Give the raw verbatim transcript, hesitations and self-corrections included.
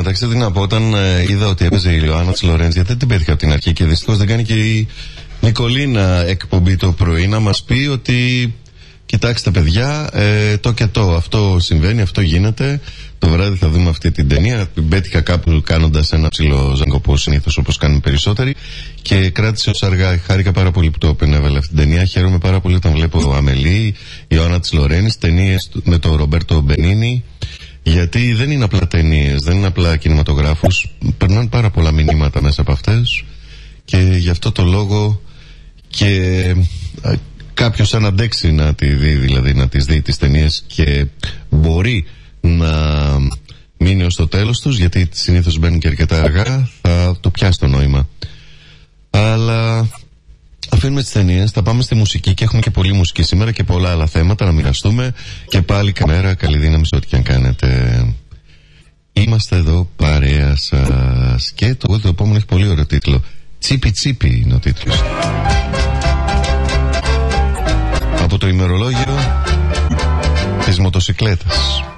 μεταξύ τι να πω, όταν ε, είδα ότι έπαιζε η Ιωάννα της Λορέντζ, γιατί δεν την πέτυχα από την αρχή και δυστυχώς δεν κάνει και η Νικολίνα εκπομπή το πρωί να μας πει ότι κοιτάξτε παιδιά, ε, το και το, αυτό συμβαίνει, αυτό γίνεται. Το βράδυ θα δούμε αυτή την ταινία. Την πέτυχα κάπου κάνοντας ένα ψηλό ζαγκοπό συνήθως όπως κάνουν περισσότεροι. Και κράτησε ως αργά. Χάρηκα πάρα πολύ που το επενέβαλε αυτή την ταινία. Χαίρομαι πάρα πολύ όταν βλέπω Αμελή, Ιωάννα της Λορένης, ταινίες με τον Ρομπέρτο Μπενίνι. Γιατί δεν είναι απλά ταινίες, δεν είναι απλά κινηματογράφους. Περνάνε πάρα πολλά μηνύματα μέσα από αυτές. Και γι' αυτό το λόγο και κάποιος αν αντέξει να τη δει, δηλαδή να τις δει τις ταινίες και μπορεί να μείνει ως το τέλος τους, γιατί συνήθως μπαίνουν και αρκετά αργά, θα το πιάσει το νόημα. Αλλά αφήνουμε τις ταινίες, θα πάμε στη μουσική και έχουμε και πολλή μουσική σήμερα και πολλά άλλα θέματα να μοιραστούμε. Και πάλι καμέρα, καλή δύναμη σε ό,τι και αν κάνετε. Είμαστε εδώ παρέα σας. Και το, το επόμενο έχει πολύ ωραίο τίτλο. Τσίπι τσίπι είναι ο τίτλος. Από το ημερολόγιο της μοτοσικλέτας.